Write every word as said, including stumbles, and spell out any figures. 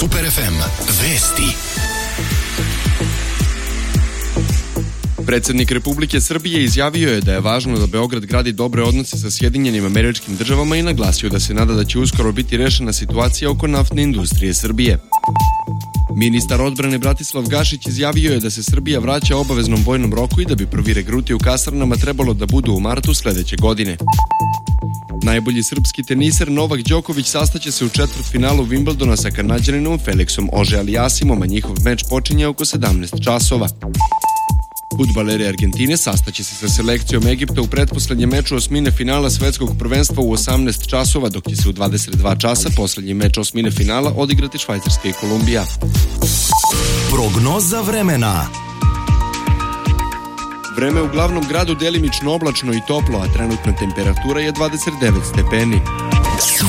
Super ef em vesti. Predsjednik Republike Srbije izjavio je da je važno da Beograd gradi dobre odnose sa Sjedinjenim Američkim Državama i naglasio da se nada da će uskoro biti rešena situacija oko naftne industrije Srbije. Ministar odbrane Bratislav Gašić izjavio je da se Srbija vraća obaveznom vojnom roku i da bi prvi regruti u kasarnama trebalo da budu u martu sledeće godine. Najbolji srpski teniser Novak Đoković sastaće se u četvrtfinalu Wimbledona sa Kanađaninom Felixom Auger-Aliassimom, a njihov meč počinje oko sedamnaest časova. Fudbaleri Argentine sastaće se sa selekcijom Egipta u pretposlednjem meču osmine finala svetskog prvenstva u osamnaest časova, dok će se u dvadeset dva časa poslednji meč osmine finala odigrati Švajcarska i Kolumbija. Prognoza vremena. Vreme u glavnom gradu delimično oblačno i toplo, a trenutna temperatura je dvadeset devet stepeni.